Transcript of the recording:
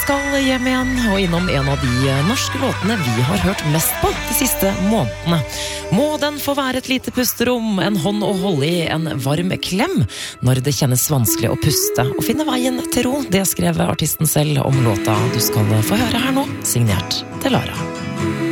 skal hjem igjen, og innom en av de norske låtene vi har hørt mest på de siste månedene. Må den få være et lite pusterom, en hånd å holde i, en varm klem, når det kjennes vanskelig å puste og finne veien til ro. Det skrev artisten selv om låta du skal få høre her nå, signert til Lara.